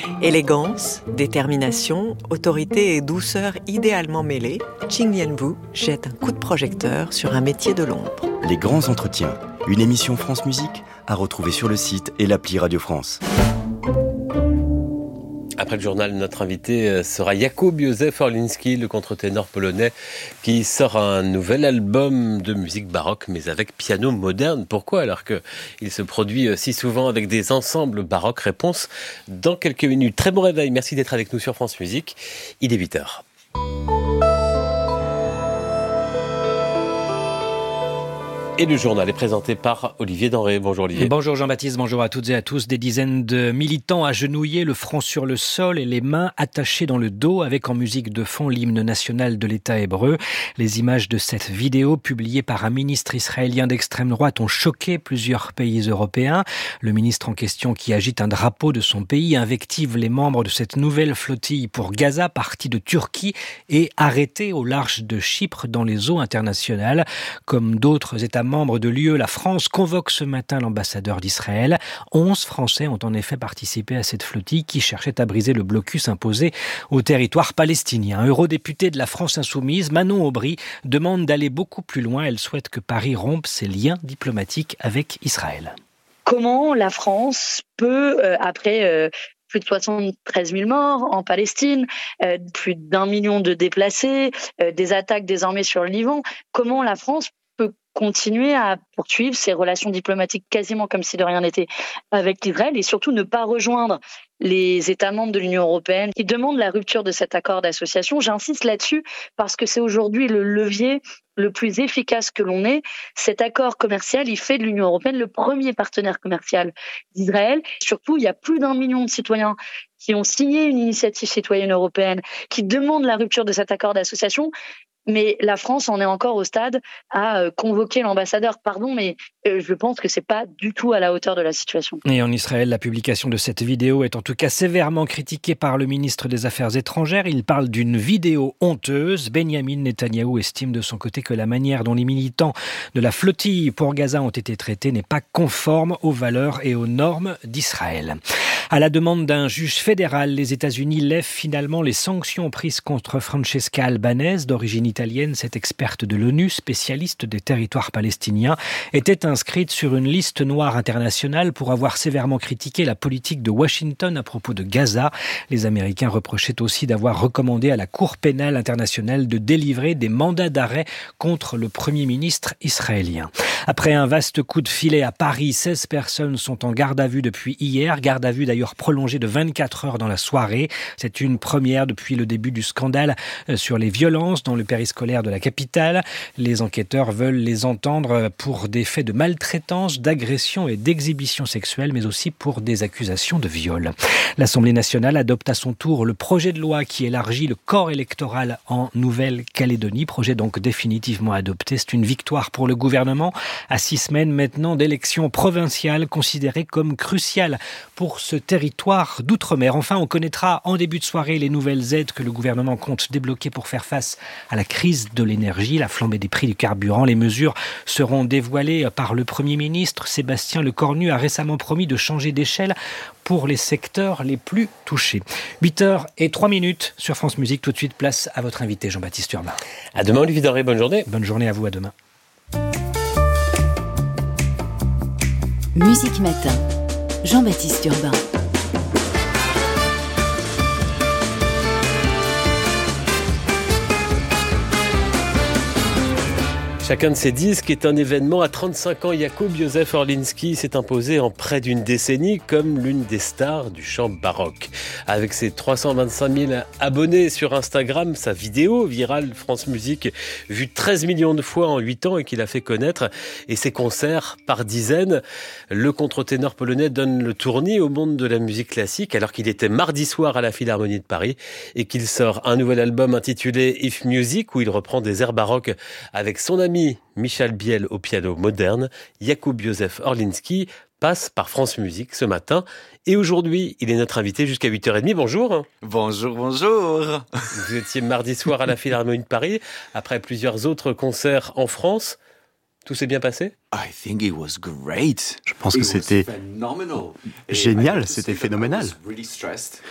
Élégance, détermination, autorité et douceur idéalement mêlées, Qing Lianwu jette un coup de projecteur sur un métier de l'ombre. Les grands entretiens, une émission France Musique à retrouver sur le site et l'appli Radio France. Après le journal, notre invité sera Jakub Józef Orliński, le contre-ténor polonais, qui sort un nouvel album de musique baroque, mais avec piano moderne. Pourquoi ? Alors qu'il se produit si souvent avec des ensembles baroques. Réponse dans quelques minutes. Très bon réveil, merci d'être avec nous sur France Musique. Il est 8h. Et le journal est présenté par Olivier Denré. Bonjour Olivier. Bonjour Jean-Baptiste, bonjour à toutes et à tous. Des dizaines de militants agenouillés, le front sur le sol et les mains attachées dans le dos, avec en musique de fond l'hymne national de l'État hébreu. Les images de cette vidéo, publiée par un ministre israélien d'extrême droite, ont choqué plusieurs pays européens. Le ministre en question, qui agite un drapeau de son pays, invective les membres de cette nouvelle flottille pour Gaza, partie de Turquie et arrêtée au large de Chypre dans les eaux internationales. Comme d'autres États membres de l'UE, la France convoque ce matin l'ambassadeur d'Israël. 11 Français ont en effet participé à cette flottille qui cherchait à briser le blocus imposé au territoire palestinien. Eurodéputée de la France insoumise, Manon Aubry demande d'aller beaucoup plus loin. Elle souhaite que Paris rompe ses liens diplomatiques avec Israël. Comment la France peut, après plus de 73 000 morts en Palestine, plus d'1 million de déplacés, des attaques désormais sur le Liban, comment la France peut continuer à poursuivre ses relations diplomatiques quasiment comme si de rien n'était avec l'Israël et surtout ne pas rejoindre les États membres de l'Union européenne qui demandent la rupture de cet accord d'association. J'insiste là-dessus parce que c'est aujourd'hui le levier le plus efficace que l'on ait. Cet accord commercial, il fait de l'Union européenne le premier partenaire commercial d'Israël. Surtout, il y a plus d'1 million de citoyens qui ont signé une initiative citoyenne européenne qui demande la rupture de cet accord d'association. Mais la France en est encore au stade à convoquer l'ambassadeur. Pardon, mais je pense que c'est pas du tout à la hauteur de la situation. Et en Israël, la publication de cette vidéo est en tout cas sévèrement critiquée par le ministre des Affaires étrangères. Il parle d'une vidéo honteuse. Benyamin Netanyahou estime de son côté que la manière dont les militants de la flottille pour Gaza ont été traités n'est pas conforme aux valeurs et aux normes d'Israël. À la demande d'un juge fédéral, les États-Unis lèvent finalement les sanctions prises contre Francesca Albanese, d'origine italienne. Cette experte de l'ONU, spécialiste des territoires palestiniens, était inscrite sur une liste noire internationale pour avoir sévèrement critiqué la politique de Washington à propos de Gaza. Les Américains reprochaient aussi d'avoir recommandé à la Cour pénale internationale de délivrer des mandats d'arrêt contre le Premier ministre israélien. Après un vaste coup de filet à Paris, 16 personnes sont en garde à vue depuis hier. Garde à vue d'ailleurs prolongée de 24 heures dans la soirée. C'est une première depuis le début du scandale sur les violences dans le périscolaire de la capitale. Les enquêteurs veulent les entendre pour des faits de maltraitance, d'agression et d'exhibition sexuelle, mais aussi pour des accusations de viol. L'Assemblée nationale adopte à son tour le projet de loi qui élargit le corps électoral en Nouvelle-Calédonie. Projet donc définitivement adopté. C'est une victoire pour le gouvernement à 6 semaines maintenant d'élections provinciales considérées comme cruciales pour ce territoire d'outre-mer. Enfin, on connaîtra en début de soirée les nouvelles aides que le gouvernement compte débloquer pour faire face à la crise de l'énergie, la flambée des prix du carburant. Les mesures seront dévoilées par le Premier ministre. Sébastien Lecornu a récemment promis de changer d'échelle pour les secteurs les plus touchés. 8h03 sur France Musique. Tout de suite, place à votre invité Jean-Baptiste Urbain. À demain Olivier Denré, bonne journée. Bonne journée à vous, à demain. Musique Matin, Jean-Baptiste Urbain. Chacun de ces disques est un événement. À 35 ans, Jakub Józef Orliński s'est imposé en près d'une décennie comme l'une des stars du chant baroque. Avec ses 325 000 abonnés sur Instagram, sa vidéo virale France Musique, vue 13 millions de fois en 8 ans et qu'il a fait connaître, et ses concerts par dizaines, le contre-ténor polonais donne le tournis au monde de la musique classique alors qu'il était mardi soir à la Philharmonie de Paris et qu'il sort un nouvel album intitulé If Music où il reprend des airs baroques avec son ami Michal Biel au piano moderne. Jakub Józef Orliński passe par France Musique ce matin et aujourd'hui il est notre invité jusqu'à 8h30. Bonjour. Bonjour. Vous étiez mardi soir à la Philharmonie de Paris après plusieurs autres concerts en France. Tout s'est bien passé ? Je pense que c'était génial, c'était phénoménal.